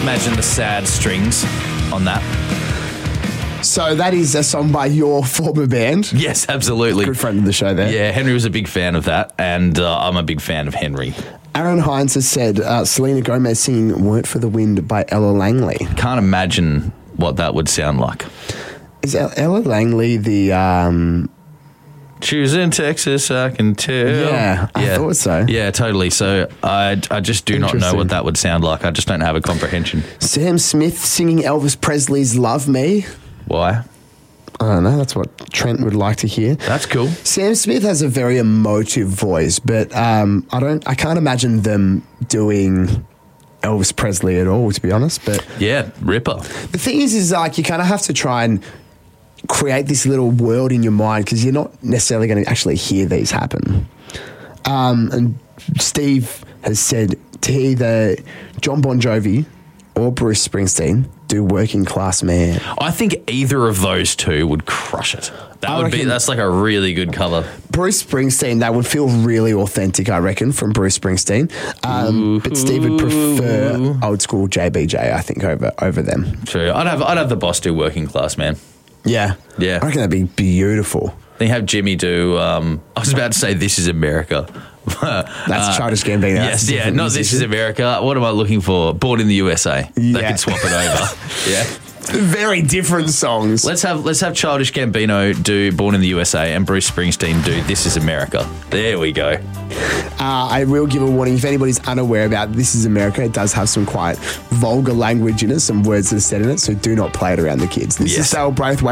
imagine the sad strings on that. So that is a song by your former band. Yes, absolutely. Good friend of the show there. Yeah, Henry was a big fan of that, and I'm a big fan of Henry. Aaron Hines has said Selena Gomez singing Weren't for the Wind by Ella Langley. Can't imagine what that would sound like. Is Ella Langley the... She was in Texas, I can tell. Yeah, I thought so. Yeah, totally. So I just do not know what that would sound like. I just don't have a comprehension. Sam Smith singing Elvis Presley's Love Me. Why? I don't know. That's what Trent would like to hear. That's cool. Sam Smith has a very emotive voice, but I can't imagine them doing Elvis Presley at all, to be honest. But yeah, ripper. The thing is like you kind of have to try and create this little world in your mind because you're not necessarily going to actually hear these happen. And Steve has said to either John Bon Jovi or Bruce Springsteen, do Working Class Man. I think either of those two would crush it. That's like a really good cover. Bruce Springsteen, that would feel really authentic, I reckon, from Bruce Springsteen. But Steve would prefer old school JBJ, I think, over them. True. I'd have the Boss do Working Class Man. Yeah. Yeah. I reckon that'd be beautiful. Then have Jimmy do, I was about to say This Is America. That's Childish Gambino. Yes, yeah, not This Is America. What am I looking for? Born in the USA. Yeah. They can swap it over. Yeah. Very different songs. Let's have Childish Gambino do Born in the USA and Bruce Springsteen do This Is America. There we go. I will give a warning. If anybody's unaware about This Is America, it does have some quite vulgar language in it, some words that are said in it, so do not play it around the kids. This is Dale Braithwaite.